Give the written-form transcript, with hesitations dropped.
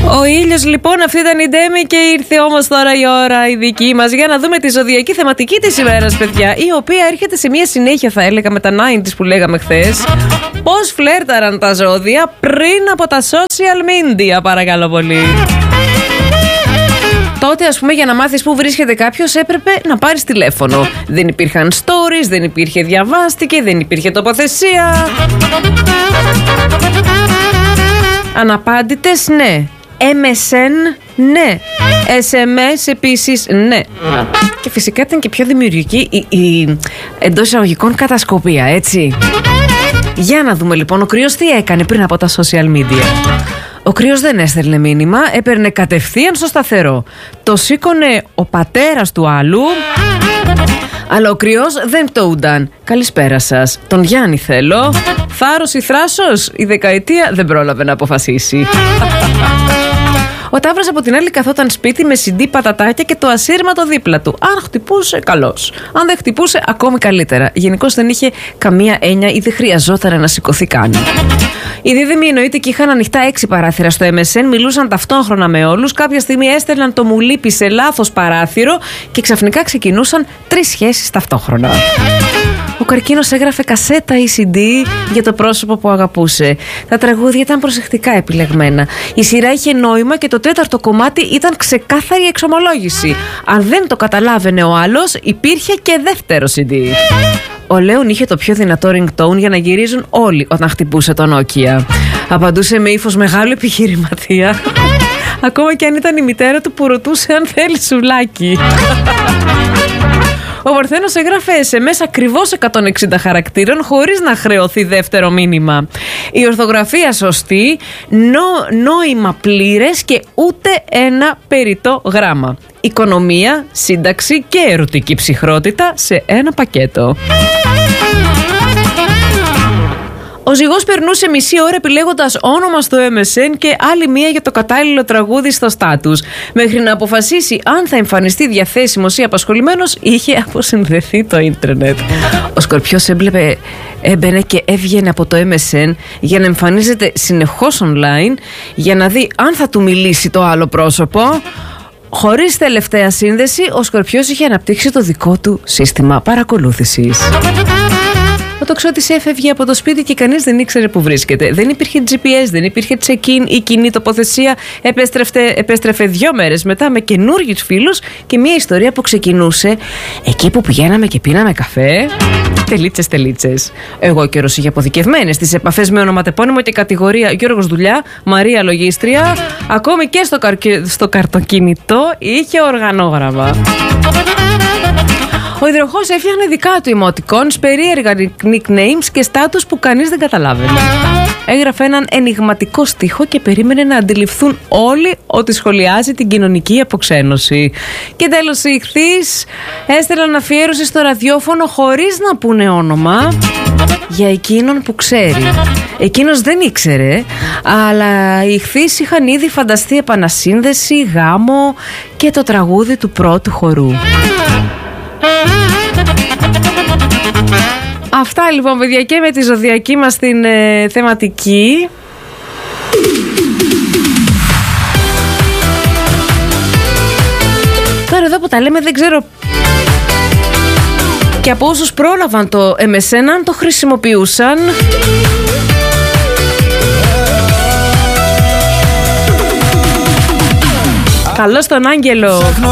Ο ήλιος λοιπόν, αυτή ήταν η Ντέμι και ήρθε όμως τώρα η ώρα η δική μας για να δούμε τη ζωδιακή θεματική της ημέρας, παιδιά, η οποία έρχεται σε μια συνέχεια, θα έλεγα, με τα 90's που λέγαμε χθες. Πώς φλέρταραν τα ζώδια πριν από τα social media, παρακαλώ πολύ. Τότε, ας πούμε, για να μάθεις πού βρίσκεται κάποιος έπρεπε να πάρεις τηλέφωνο. Δεν υπήρχαν stories, δεν υπήρχε διαβάστηκε, δεν υπήρχε τοποθεσία. Αναπάντητες, ναι. MSN, ναι. SMS επίσης, ναι. Και φυσικά ήταν και πιο δημιουργική η εντός εισαγωγικών κατασκοπία, έτσι. Για να δούμε λοιπόν ο Κρυός τι έκανε πριν από τα social media. Ο Κρυός δεν έστελνε μήνυμα, έπαιρνε κατευθείαν στο σταθερό. Το σήκωνε ο πατέρας του άλλου, αλλά ο Κρυός δεν πτωούνταν. Καλησπέρα σας, τον Γιάννη θέλω. Θάρρος ή θράσος, η δεκαετία δεν πρόλαβε να αποφασίσει. Ο Ταύρος από την άλλη καθόταν σπίτι με CD πατατάκια και το ασύρματο δίπλα του. Αν χτυπούσε, καλώς. Αν δεν χτυπούσε, ακόμη καλύτερα. Γενικώς δεν είχε καμία έννοια ή δεν χρειαζόταν να σηκωθεί καν. Οι δίδυμοι εννοείται και είχαν ανοιχτά 6 παράθυρα στο MSN, μιλούσαν ταυτόχρονα με όλους. Κάποια στιγμή έστελναν το μουλίπι σε λάθος παράθυρο και ξαφνικά ξεκινούσαν 3 σχέσεις ταυτόχρονα. Ο Καρκίνος έγραφε κασέτα ή CD για το πρόσωπο που αγαπούσε. Τα τραγούδια ήταν προσεκτικά επιλεγμένα. Η σειρά είχε νόημα και το 4ο κομμάτι ήταν ξεκάθαρη εξομολόγηση. Αν δεν το καταλάβαινε ο άλλος, υπήρχε και δεύτερο CD. Ο Λέων είχε το πιο δυνατό ringtone για να γυρίζουν όλοι όταν χτυπούσε τον Nokia. Απαντούσε με ύφος μεγάλου επιχειρηματία. Ακόμα και αν ήταν η μητέρα του που ρωτούσε αν θέλει σουβλάκι. Ο Παρθένος έγραφε SMS ακριβώς 160 χαρακτήρων χωρίς να χρεωθεί δεύτερο μήνυμα. Η ορθογραφία σωστή, νόημα πλήρες και ούτε ένα περιττό γράμμα. Οικονομία, σύνταξη και ερωτική ψυχρότητα σε ένα πακέτο. Ο ζυγός περνούσε μισή ώρα επιλέγοντας όνομα στο MSN και άλλη μία για το κατάλληλο τραγούδι στο στάτους. Μέχρι να αποφασίσει αν θα εμφανιστεί διαθέσιμος ή απασχολημένος, είχε αποσυνδεθεί το ίντερνετ. Ο Σκορπιός έμπαινε και έβγαινε από το MSN για να εμφανίζεται συνεχώς online, για να δει αν θα του μιλήσει το άλλο πρόσωπο. Χωρίς τελευταία σύνδεση, ο Σκορπιός είχε αναπτύξει το δικό του σύστημα παρακολούθησης. Ο τοξότης έφευγε από το σπίτι και κανείς δεν ήξερε που βρίσκεται. Δεν υπήρχε GPS, δεν υπήρχε check-in ή κοινή τοποθεσία. Επέστρεφε 2 μέρες μετά με καινούργιους φίλους και μια ιστορία που ξεκινούσε εκεί που πηγαίναμε και πίναμε καφέ. Τελίτσες. Εγώ καιρός είχε αποθηκευμένες τις επαφές με ονοματεπώνυμο και κατηγορία Γιώργος δουλειά, Μαρία λογίστρια. Ακόμη και στο καρτοκινητό είχε οργανόγραμμα. Ο υδροχόος έφτιαχνε δικά του emoticons, περίεργα nicknames και status που κανείς δεν καταλάβαινε. Έγραφε έναν ενιγματικό στίχο και περίμενε να αντιληφθούν όλοι ότι σχολιάζει την κοινωνική αποξένωση. Και τέλος οι ιχθύς έστελναν αφιέρωση στο ραδιόφωνο χωρίς να πούνε όνομα για εκείνον που ξέρει. Εκείνος δεν ήξερε, αλλά οι ιχθύς είχαν ήδη φανταστεί επανασύνδεση, γάμο και το τραγούδι του πρώτου χορού. Αυτά λοιπόν, παιδιά, και με τη ζωδιακή μας την θεματική. Τώρα εδώ που τα λέμε δεν ξέρω και από όσους πρόλαβαν το MSN αν το χρησιμοποιούσαν. Καλώς τον Άγγελο.